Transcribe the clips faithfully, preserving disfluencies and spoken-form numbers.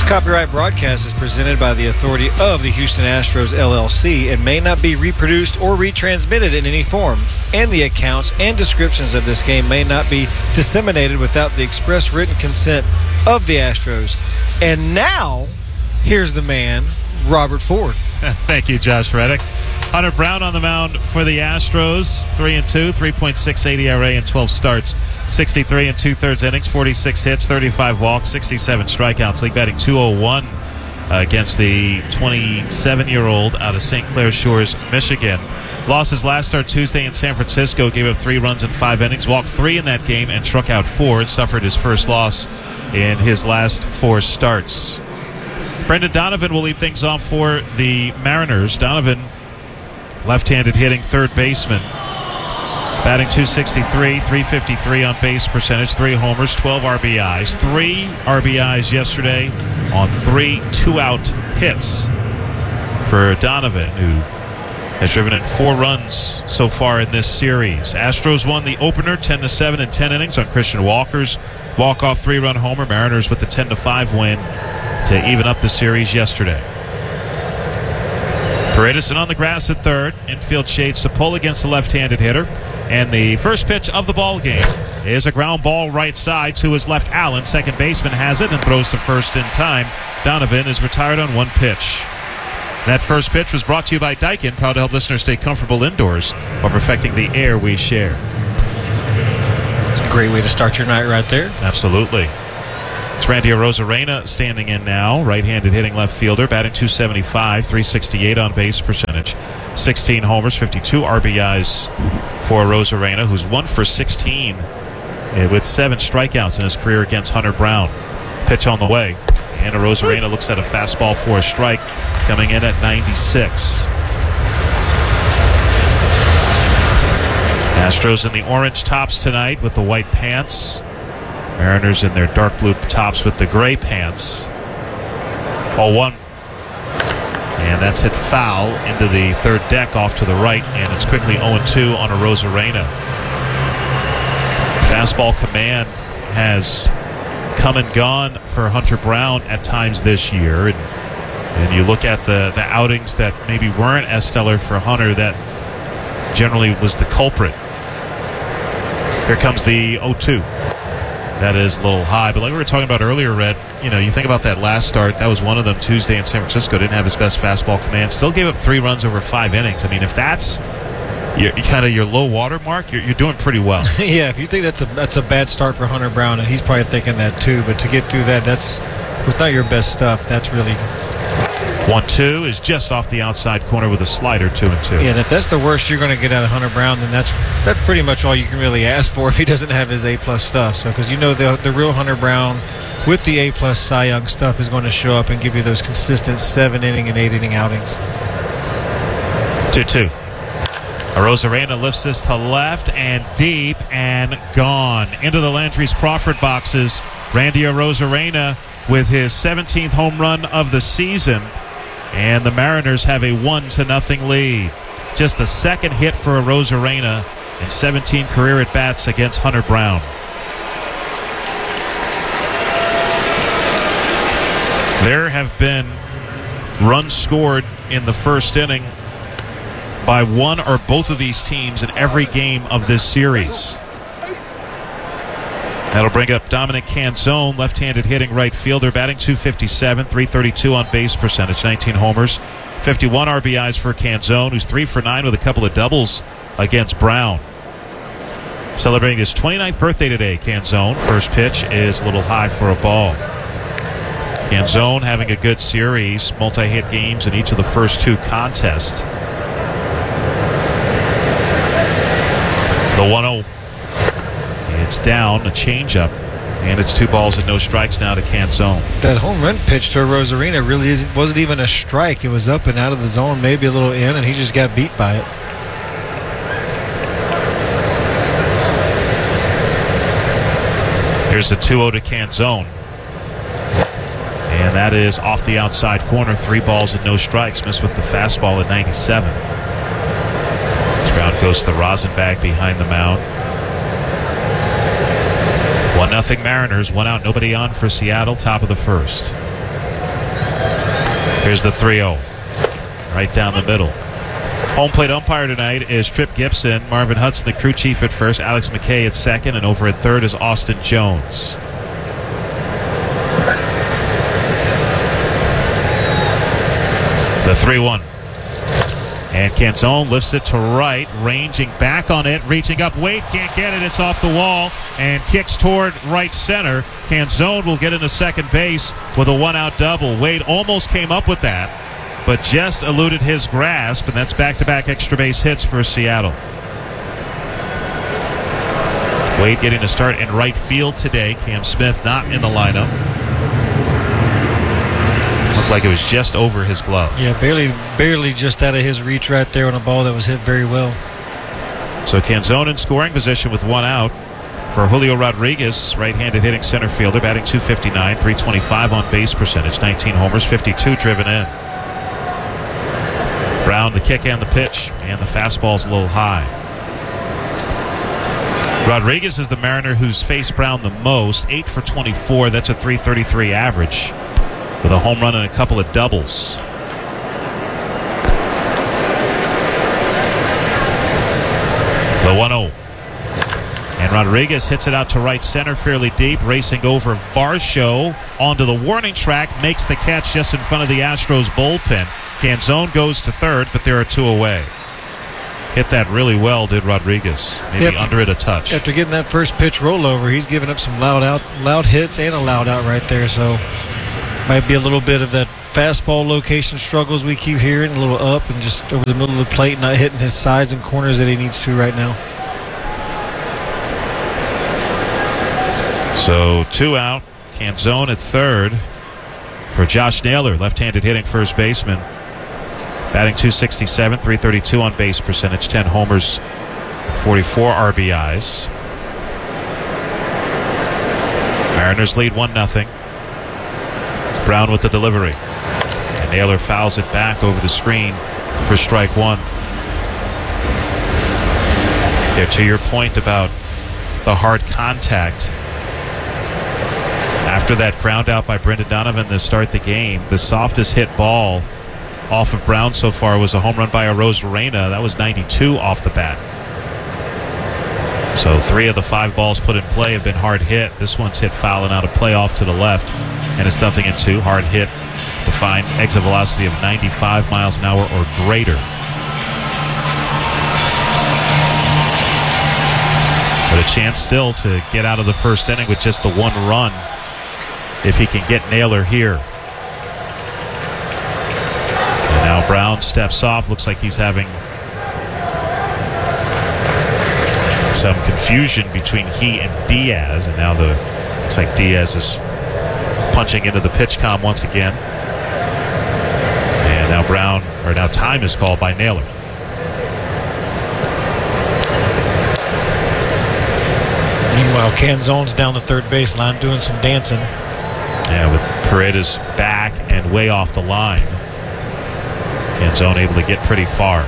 Copyright broadcast is presented by the authority of the Houston Astros, L L C, and may not be reproduced or retransmitted in any form. And the accounts and descriptions of this game may not be disseminated without the express written consent of the Astros. And now, here's the man, Robert Ford. Thank you, Josh Reddick. Hunter Brown on the mound for the Astros. three and two, three point six eight E R A in twelve starts. sixty-three and two-thirds innings, forty-six hits, thirty-five walks, sixty-seven strikeouts. League batting two oh one against the twenty-seven-year-old out of Saint Clair Shores, Michigan. Lost his last start Tuesday in San Francisco, gave up three runs in five innings, walked three in that game, and struck out four, and suffered his first loss in his last four starts. Brendan Donovan will lead things off for the Mariners. Donovan, left-handed hitting third baseman. Batting two sixty-three, three fifty-three on base percentage, three homers, twelve R B Is. Three R B Is yesterday on three two-out hits for Donovan, who has driven in four runs so far in this series. Astros won the opener ten to seven in ten innings on Christian Walker's walk-off three-run homer. Mariners with the ten to five win to even up the series yesterday. Paredes on the grass at third. Infield shades to pull against the left-handed hitter. And the first pitch of the ball game is a ground ball right side to his left. Allen, second baseman, has it and throws to first in time. Donovan is retired on one pitch. That first pitch was brought to you by Daikin, proud to help listeners stay comfortable indoors while perfecting the air we share. It's a great way to start your night right there. Absolutely. It's Randy Arozarena standing in now, right-handed hitting left fielder, batting two seventy-five, three sixty-eight on base percentage, sixteen homers, fifty-two R B Is for Arozarena, who's one for sixteen with seven strikeouts in his career against Hunter Brown. Pitch on the way, and Arozarena looks at a fastball for a strike, coming in at ninety-six. Astros in the orange tops tonight with the white pants. Mariners in their dark blue tops with the gray pants. oh one. And that's hit foul into the third deck off to the right, and it's quickly oh two on Arozarena. Fastball command has come and gone for Hunter Brown at times this year. And, and you look at the, the outings that maybe weren't as stellar for Hunter, that generally was the culprit. Here comes the oh two. That is a little high, but like we were talking about earlier, Red, you know, you think about that last start, that was one of them Tuesday in San Francisco, didn't have his best fastball command, still gave up three runs over five innings. I mean, if that's your, kind of your low water mark, you're, you're doing pretty well. Yeah, if you think that's a that's a bad start for Hunter Brown, and he's probably thinking that too, but to get through that, that's with not your best stuff, that's really... one two is just off the outside corner with a slider, two and two. Yeah, and if that's the worst you're going to get out of Hunter Brown, then that's that's pretty much all you can really ask for if he doesn't have his A-plus stuff. So, because you know the the real Hunter Brown with the A-plus Cy Young stuff is going to show up and give you those consistent seven-inning and eight-inning outings. two two. Arozarena lifts this to left and deep and gone. Into the Landry's Crawford boxes, Randy Arozarena with his seventeenth home run of the season. And the Mariners have a one to nothing lead. Just the second hit for Arozarena in seventeen career at-bats against Hunter Brown. There have been runs scored in the first inning by one or both of these teams in every game of this series. That'll bring up Dominic Canzone, left-handed hitting right fielder, batting two fifty-seven, three thirty-two on base percentage, nineteen homers, fifty-one R B Is for Canzone, who's three for nine with a couple of doubles against Brown. Celebrating his twenty-ninth birthday today, Canzone. First pitch is a little high for a ball. Canzone having a good series, multi-hit games in each of the first two contests. The one oh. It's down, a changeup, and it's two balls and no strikes now to Canzone. That home run pitch to Arozarena really isn't, wasn't even a strike. It was up and out of the zone, maybe a little in, and he just got beat by it. Here's the two oh to Canzone. And that is off the outside corner, three balls and no strikes. Missed with the fastball at ninety-seven. Brown goes to the rosin bag behind the mound. one nothing Mariners, one out, nobody on for Seattle, top of the first. Here's the three oh. Right down the middle. Home plate umpire tonight is Trip Gibson. Marvin Hudson, the crew chief, at first. Alex McKay at second. And over at third is Austin Jones. The three one. And Canzone lifts it to right, ranging back on it, reaching up. Wade can't get it. It's off the wall and kicks toward right center. Canzone will get into second base with a one-out double. Wade almost came up with that, but just eluded his grasp, and that's back-to-back extra base hits for Seattle. Wade getting a start in right field today. Cam Smith not in the lineup. Looked like it was just over his glove. Yeah, barely barely just out of his reach right there on a ball that was hit very well. So Canzone in scoring position with one out for Julio Rodriguez, right-handed hitting center fielder, batting two fifty-nine, three twenty-five on base percentage, nineteen homers, fifty-two driven in. Brown, the kick and the pitch, and the fastball's a little high. Rodriguez is the Mariner who's faced Brown the most, eight for twenty-four. That's a three thirty-three average, with a home run and a couple of doubles. The one oh. And Rodriguez hits it out to right center fairly deep, racing over Varsho onto the warning track, makes the catch just in front of the Astros bullpen. Canzone goes to third, but there are two away. Hit that really well, did Rodriguez. Maybe Yep. under it a touch. After getting that first pitch rollover, he's giving up some loud out, loud hits and a loud out right there. So might be a little bit of that fastball location struggles we keep hearing, a little up and just over the middle of the plate, not hitting his sides and corners that he needs to right now. So two out. Canzone at third for Josh Naylor, left-handed hitting first baseman. Batting two sixty-seven, three thirty-two on base percentage, ten homers, forty-four R B Is. Mariners lead one nothing. Brown with the delivery. And Naylor fouls it back over the screen for strike one. Yeah, to your point about the hard contact, after that ground out by Brendan Donovan to start the game, the softest hit ball off of Brown so far was a home run by Arozarena. That was ninety-two off the bat. So three of the five balls put in play have been hard hit. This one's hit foul and out of play off to the left, and it's nothing in two. Hard hit, defined exit velocity of ninety-five miles an hour or greater. But a chance still to get out of the first inning with just the one run if he can get Naylor here. And now Brown steps off. Looks like he's having some confusion between he and Diaz. And now the looks like Diaz is punching into the pitch comm once again. And now Brown, or now time is called by Naylor. Meanwhile, Canzone's down the third baseline doing some dancing. Yeah, with Paredes back and way off the line. Canzone able to get pretty far.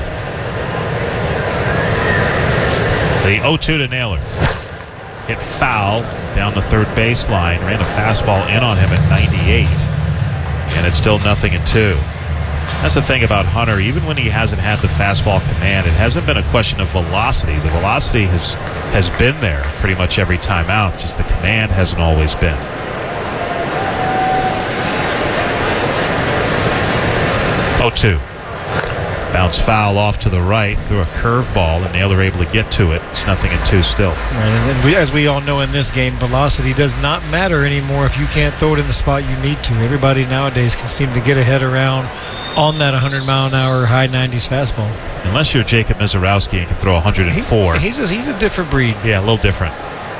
The oh two to Naylor. Hit foul down the third baseline. Ran a fastball in on him at ninety-eight. And it's still nothing in two. That's the thing about Hunter. Even when he hasn't had the fastball command, it hasn't been a question of velocity. The velocity has, has been there pretty much every time out. Just the command hasn't always been. oh two. Bounce foul off to the right through a curveball, and Naylor able to get to it. It's nothing in two still. And, and we, as we all know in this game, velocity does not matter anymore if you can't throw it in the spot you need to. Everybody nowadays can seem to get a head around on that one hundred mile an hour high nineties fastball. Unless you're Jacob Mizorowski and can throw one hundred four. He, he's, a, he's a different breed. Yeah, a little different.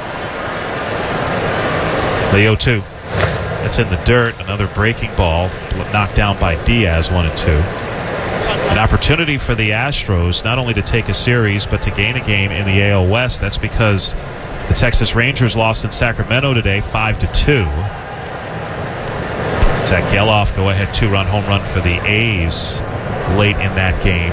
The oh two. It's in the dirt. Another breaking ball knocked down by Diaz, one and two. An opportunity for the Astros not only to take a series but to gain a game in the A L West. That's because the Texas Rangers lost in Sacramento today, five to two. Zach Geloff go-ahead two-run home run for the A's late in that game.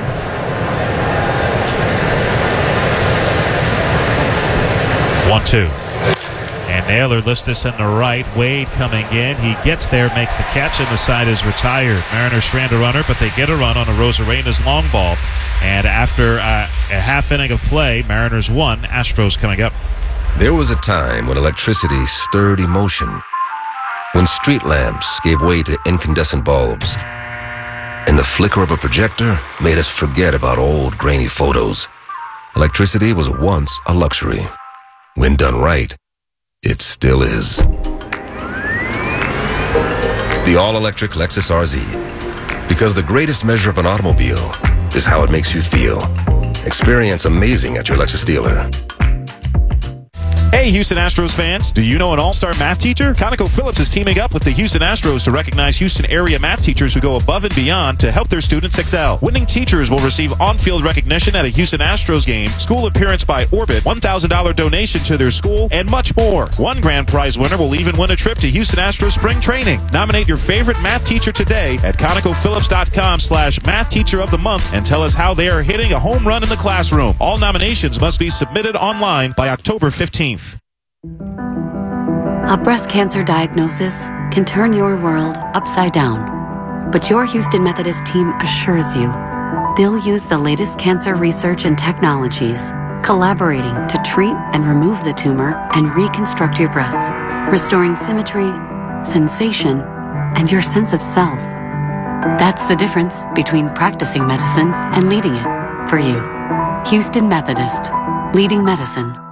one two. And Naylor lifts this in the right. Wade coming in. He gets there, makes the catch, and the side is retired. Mariners strand a runner, but they get a run on a Rosarena's long ball. And after uh, a half inning of play, Mariners won. Astros coming up. There was a time when electricity stirred emotion, when street lamps gave way to incandescent bulbs, and the flicker of a projector made us forget about old grainy photos. Electricity was once a luxury. When done right, it still is. The all-electric Lexus R Z. Because the greatest measure of an automobile is how it makes you feel. Experience amazing at your Lexus dealer. Hey, Houston Astros fans, do you know an all-star math teacher? ConocoPhillips is teaming up with the Houston Astros to recognize Houston area math teachers who go above and beyond to help their students excel. Winning teachers will receive on-field recognition at a Houston Astros game, school appearance by Orbit, one thousand dollars donation to their school, and much more. One grand prize winner will even win a trip to Houston Astros spring training. Nominate your favorite math teacher today at ConocoPhillips.com slash math teacher of the month and tell us how they are hitting a home run in the classroom. All nominations must be submitted online by October fifteenth. A breast cancer diagnosis can turn your world upside down. But your Houston Methodist team assures you they'll use the latest cancer research and technologies, collaborating to treat and remove the tumor and reconstruct your breasts, restoring symmetry, sensation, and your sense of self. That's the difference between practicing medicine and leading it for you. Houston Methodist, leading medicine